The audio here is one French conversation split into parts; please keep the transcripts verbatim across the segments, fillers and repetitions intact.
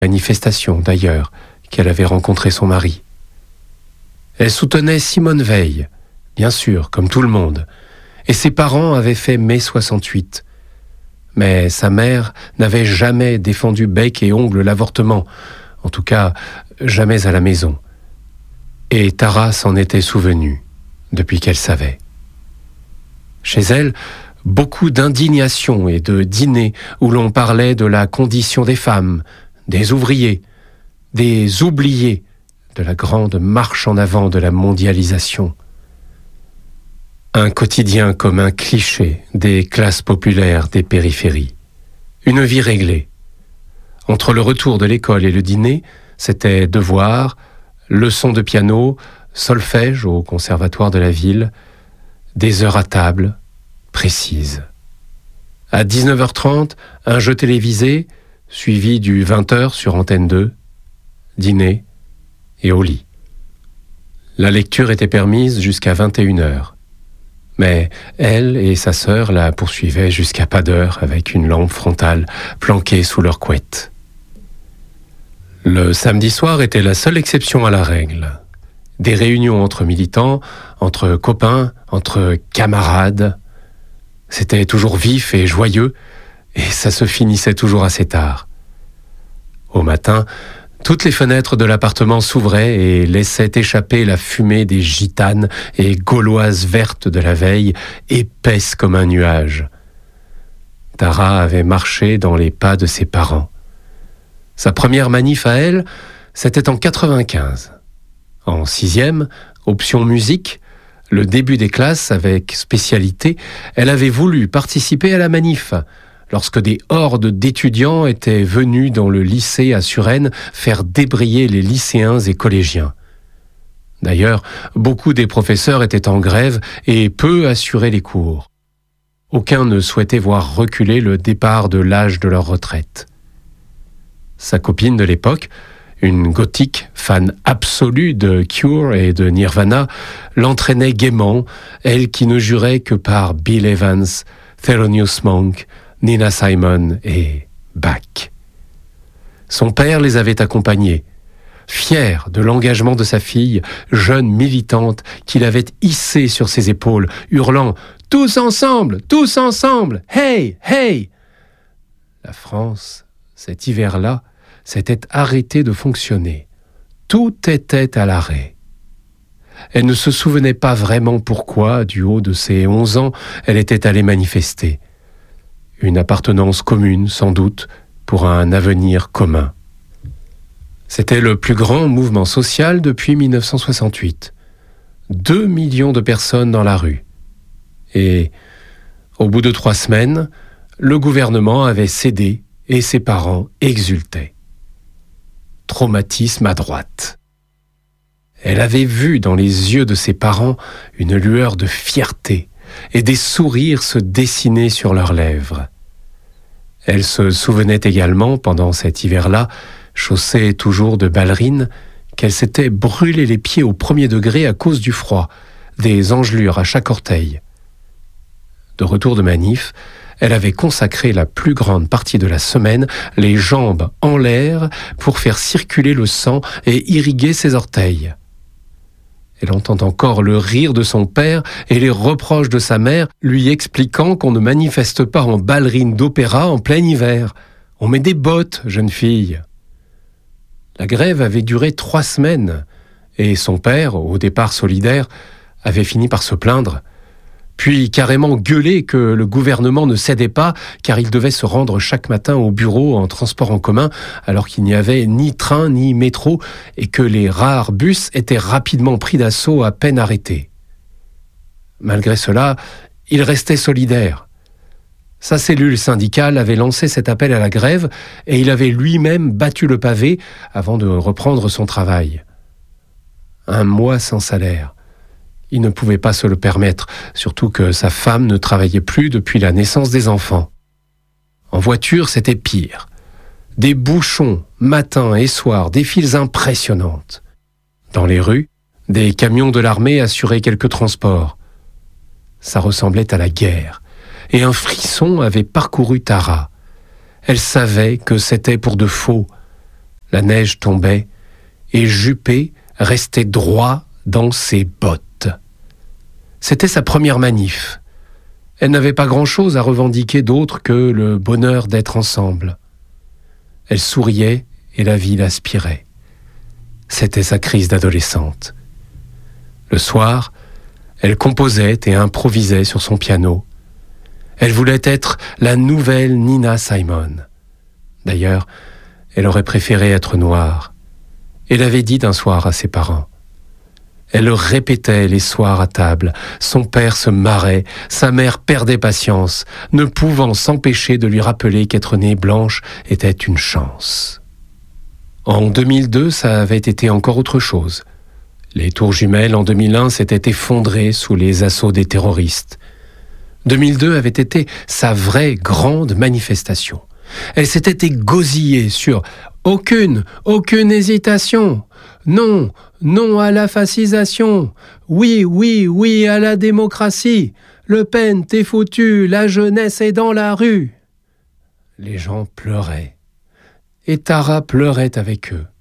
manifestation d'ailleurs qu'elle avait rencontré son mari. Elle soutenait Simone Veil, bien sûr, comme tout le monde, et ses parents avaient fait mai soixante-huit. Mais sa mère n'avait jamais défendu bec et ongles l'avortement, en tout cas jamais à la maison. Et Tara s'en était souvenue, depuis qu'elle savait. Chez elle, beaucoup d'indignation et de dîners où l'on parlait de la condition des femmes, des ouvriers, des oubliés de la grande marche en avant de la mondialisation. Un quotidien comme un cliché des classes populaires des périphéries. Une vie réglée. Entre le retour de l'école et le dîner, c'était devoir, leçons de piano, solfège au conservatoire de la ville, des heures à table, précises. À dix-neuf heures trente, un jeu télévisé, suivi du vingt heures sur Antenne deux, dîner et au lit. La lecture était permise jusqu'à vingt et une heures. Mais elle et sa sœur la poursuivaient jusqu'à pas d'heure avec une lampe frontale planquée sous leur couette. Le samedi soir était la seule exception à la règle. Des réunions entre militants, entre copains, entre camarades. C'était toujours vif et joyeux, et ça se finissait toujours assez tard. Au matin, toutes les fenêtres de l'appartement s'ouvraient et laissaient échapper la fumée des gitanes et gauloises vertes de la veille, épaisses comme un nuage. Tara avait marché dans les pas de ses parents. Sa première manif à elle, c'était en quatre-vingt-quinze. En sixième, option musique, le début des classes avec spécialité, elle avait voulu participer à la manif, lorsque des hordes d'étudiants étaient venus dans le lycée à Suresnes faire débrayer les lycéens et collégiens. D'ailleurs, beaucoup des professeurs étaient en grève et peu assuraient les cours. Aucun ne souhaitait voir reculer le départ de l'âge de leur retraite. Sa copine de l'époque, une gothique fan absolue de Cure et de Nirvana, l'entraînait gaiement, elle qui ne jurait que par Bill Evans, Thelonious Monk, Nina Simon et Bach. Son père les avait accompagnés, fier de l'engagement de sa fille, jeune militante qu'il avait hissée sur ses épaules, hurlant « Tous ensemble, tous ensemble, hey, hey !» La France, cet hiver-là, s'était arrêtée de fonctionner. Tout était à l'arrêt. Elle ne se souvenait pas vraiment pourquoi, du haut de ses onze ans, elle était allée manifester. Une appartenance commune, sans doute, pour un avenir commun. C'était le plus grand mouvement social depuis mille neuf cent soixante-huit. Deux millions de personnes dans la rue. Et, au bout de trois semaines, le gouvernement avait cédé et ses parents exultaient. Traumatisme à droite. Elle avait vu dans les yeux de ses parents une lueur de fierté et des sourires se dessiner sur leurs lèvres. Elle se souvenait également, pendant cet hiver-là, chaussée toujours de ballerines, qu'elle s'était brûlé les pieds au premier degré à cause du froid, des engelures à chaque orteil. De retour de manif, elle avait consacré la plus grande partie de la semaine, les jambes en l'air, pour faire circuler le sang et irriguer ses orteils. Elle entend encore le rire de son père et les reproches de sa mère, lui expliquant qu'on ne manifeste pas en ballerine d'opéra en plein hiver. On met des bottes, jeune fille. La grève avait duré trois semaines, et son père, au départ solidaire, avait fini par se plaindre, puis carrément gueuler que le gouvernement ne cédait pas car il devait se rendre chaque matin au bureau en transport en commun alors qu'il n'y avait ni train ni métro et que les rares bus étaient rapidement pris d'assaut à peine arrêtés. Malgré cela, il restait solidaire. Sa cellule syndicale avait lancé cet appel à la grève et il avait lui-même battu le pavé avant de reprendre son travail. Un mois sans salaire. Il ne pouvait pas se le permettre, surtout que sa femme ne travaillait plus depuis la naissance des enfants. En voiture, c'était pire. Des bouchons, matin et soir, des files impressionnantes. Dans les rues, des camions de l'armée assuraient quelques transports. Ça ressemblait à la guerre, et un frisson avait parcouru Tara. Elle savait que c'était pour de faux. La neige tombait et Juppé restait droit dans ses bottes. C'était sa première manif. Elle n'avait pas grand-chose à revendiquer d'autre que le bonheur d'être ensemble. Elle souriait et la vie l'aspirait. C'était sa crise d'adolescente. Le soir, elle composait et improvisait sur son piano. Elle voulait être la nouvelle Nina Simon. D'ailleurs, elle aurait préféré être noire. Elle avait dit d'un soir à ses parents. Elle le répétait les soirs à table. Son père se marrait, sa mère perdait patience, ne pouvant s'empêcher de lui rappeler qu'être née blanche était une chance. En deux mille deux, ça avait été encore autre chose. Les tours jumelles en deux mille un s'étaient effondrées sous les assauts des terroristes. deux mille deux avait été sa vraie grande manifestation. Elle s'était égosillée sur « aucune, aucune hésitation ». Non, non à la fascisation. Oui, oui, oui à la démocratie. Le Pen, t'es foutu, la jeunesse est dans la rue. Les gens pleuraient. Et Tara pleurait avec eux.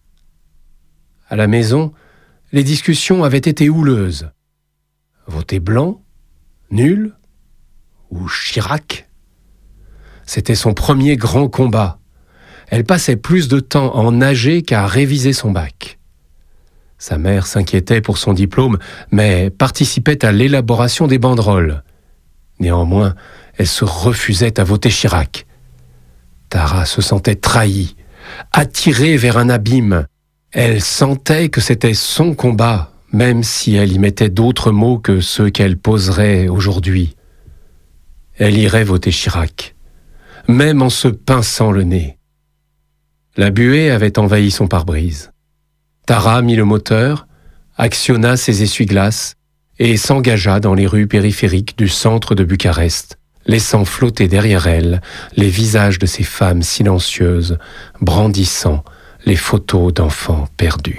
À la maison, les discussions avaient été houleuses. Voter blanc, nul ou Chirac? C'était son premier grand combat. Elle passait plus de temps à en nager qu'à réviser son bac. Sa mère s'inquiétait pour son diplôme, mais participait à l'élaboration des banderoles. Néanmoins, elle se refusait à voter Chirac. Tara se sentait trahie, attirée vers un abîme. Elle sentait que c'était son combat, même si elle y mettait d'autres mots que ceux qu'elle poserait aujourd'hui. Elle irait voter Chirac, même en se pinçant le nez. La buée avait envahi son pare-brise. Tara mit le moteur, actionna ses essuie-glaces et s'engagea dans les rues périphériques du centre de Bucarest, laissant flotter derrière elle les visages de ces femmes silencieuses, brandissant les photos d'enfants perdus.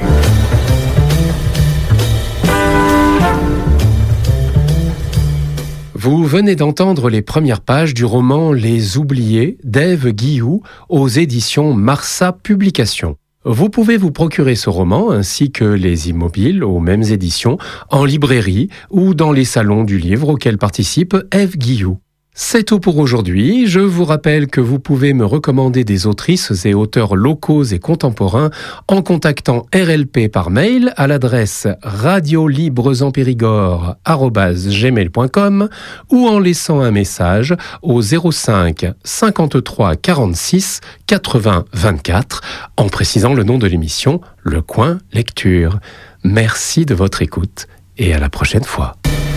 Vous venez d'entendre les premières pages du roman Les Oubliés d'Ève Guilloux aux éditions Marsa Publications. Vous pouvez vous procurer ce roman ainsi que les Immobiles aux mêmes éditions en librairie ou dans les salons du livre auxquels participe Ève Guilloux. C'est tout pour aujourd'hui. Je vous rappelle que vous pouvez me recommander des autrices et auteurs locaux et contemporains en contactant R L P par mail à l'adresse radiolibresenpérigord arobase gmail point com ou en laissant un message au zéro cinq cinquante-trois quarante-six quatre-vingts vingt-quatre en précisant le nom de l'émission Le Coin Lecture. Merci de votre écoute et à la prochaine fois.